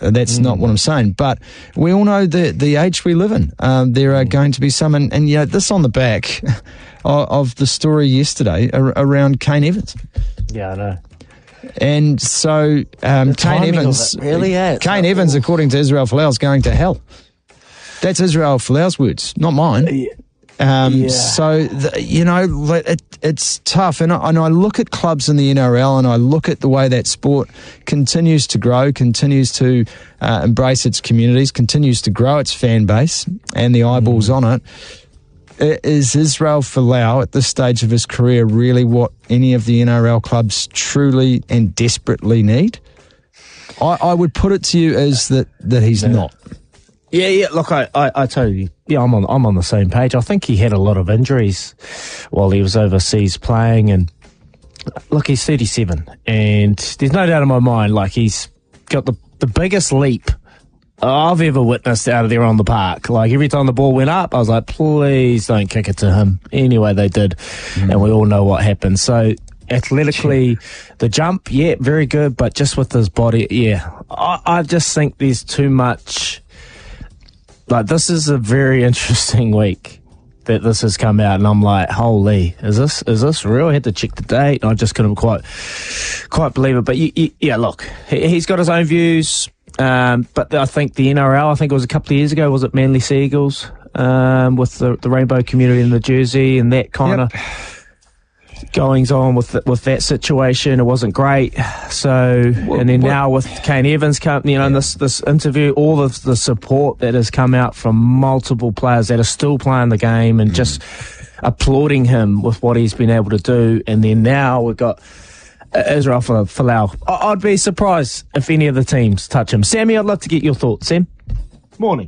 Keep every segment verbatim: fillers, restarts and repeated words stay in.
That's mm. not what I'm saying. But we all know the the age we live in. Um, there are mm. going to be some, and, and you know, this on the back of, of the story yesterday ar- around Kane Evans. Yeah, I know. And so um, Kane Evans, really is. Kane oh, Evans, according to Israel Folau, is going to hell. That's Israel Folau's words, not mine. Yeah. Um, yeah. So, the, you know, it, it's tough. And I, and I look at clubs in the N R L and I look at the way that sport continues to grow, continues to uh, embrace its communities, continues to grow its fan base and the eyeballs mm. on it. Is Israel Folau at this stage of his career really what any of the N R L clubs truly and desperately need? I, I would put it to you as that, that he's yeah. not. Yeah, yeah. Look, I, I, I totally, yeah, I'm on, I'm on the same page. I think he had a lot of injuries while he was overseas playing, and look, he's thirty-seven, and there's no doubt in my mind, like he's got the the biggest leap I've ever witnessed out of there on the park. Like every time the ball went up, I was like, please don't kick it to him. Anyway, they did, mm. and we all know what happened. So athletically, the jump, yeah, very good, but just with his body, yeah, I, I just think there's too much. Like, this is a very interesting week that this has come out, and I'm like, holy, is this is this real? I had to check the date, and I just couldn't quite quite believe it. But you, you, yeah, look, he, he's got his own views, um, but I think the N R L, I think it was a couple of years ago, was it Manly Sea Eagles, um, with the, the rainbow community in the jersey and that kind of... Yep. goings on with the, with that situation. It wasn't great. So, what, and then what? now with Kane Evans, come, you know, yeah. in this this interview, all of the support that has come out from multiple players that are still playing the game and mm. just applauding him with what he's been able to do. And then now we've got Israel Folau. I'd be surprised if any of the teams touch him. Sammy, I'd love to get your thoughts. Sam? Morning.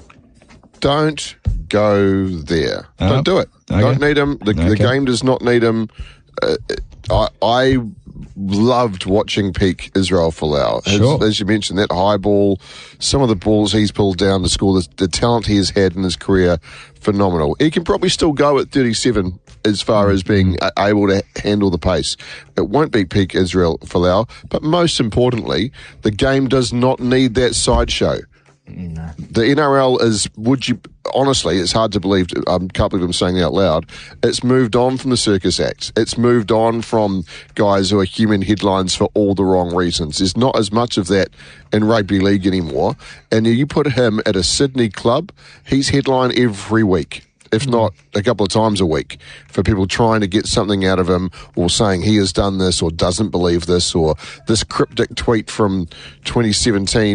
Don't go there. Oh. Don't do it. Okay. Don't need him. The, okay. the game does not need him. Uh, I, I loved watching peak Israel Folau. As, sure. as you mentioned, that high ball, some of the balls he's pulled down to score, the, the talent he has had in his career, phenomenal. He can probably still go at thirty-seven as far as being able to handle the pace. It won't be peak Israel Folau, but most importantly, the game does not need that sideshow. No. The N R L is, would you, honestly, it's hard to believe, I can't believe I'm saying it out loud, it's moved on from the circus act. It's moved on from guys who are human headlines for all the wrong reasons. There's not as much of that in rugby league anymore. And you put him at a Sydney club, he's headline every week, if not a couple of times a week, for people trying to get something out of him or saying he has done this or doesn't believe this or this cryptic tweet from twenty seventeen